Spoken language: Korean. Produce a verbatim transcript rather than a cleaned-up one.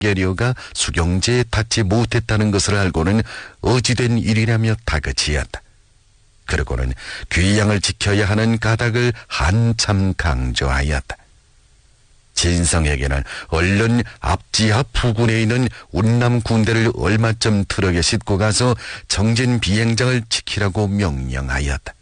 깨려가 수경제에 닿지 못했다는 것을 알고는 어찌된 일이라며 다그치었다. 그러고는 귀양을 지켜야 하는 까닭을 한참 강조하였다. 진성에게는 얼른 앞지 앞 부근에 있는 운남 군대를 얼마쯤 트럭에 싣고 가서 정진 비행장을 지키라고 명령하였다.